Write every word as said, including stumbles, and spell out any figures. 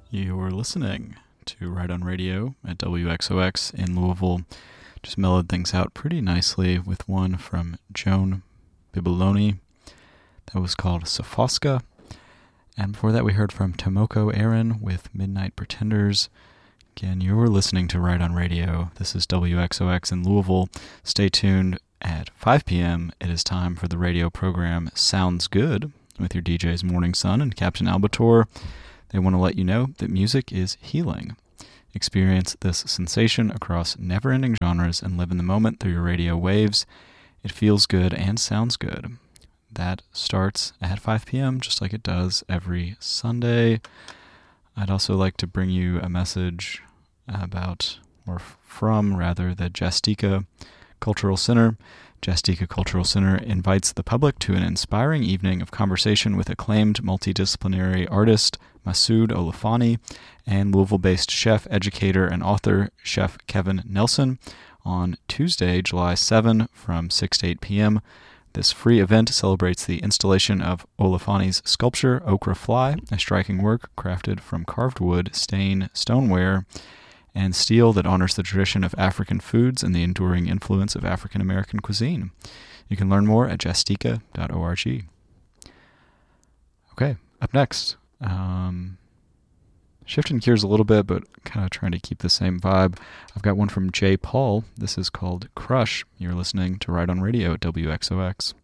You're listening to Right on Radio at W X O X in Louisville. Just mellowed things out pretty nicely with one from Joan Bibiloni that was called Sofoska. And before that we heard from Tomoko Aaron with Midnight Pretenders. Again, you're listening to Right on Radio. This is W X O X in Louisville. Stay tuned at five p.m. It is time for the radio program Sounds Good with your D Js Morning Sun and Captain Albator. They want to let you know that music is healing. Experience this sensation across never-ending genres and live in the moment through your radio waves. It feels good and sounds good. That starts at five p.m. just like it does every Sunday. I'd also like to bring you a message about, or from rather, the Jastika Cultural Center. Jastika Cultural Center invites the public to an inspiring evening of conversation with acclaimed multidisciplinary artist Masood Olafani and Louisville-based chef, educator, and author Chef Kevin Nelson on Tuesday, July seventh from six to eight p.m. This free event celebrates the installation of Olafani's sculpture, Okra Fly, a striking work crafted from carved wood, stain, stoneware, and steel that honors the tradition of African foods and the enduring influence of African American cuisine. You can learn more at jastika dot org. Okay, up next, um, shifting gears a little bit, but kind of trying to keep the same vibe. I've got one from Jay Paul. This is called Crush. You're listening to Right on Radio at W X O X.